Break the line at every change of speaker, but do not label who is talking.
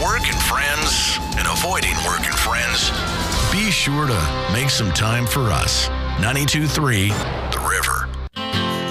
work and friends and avoiding work and friends, be sure to make some time for us. 92.3 The River.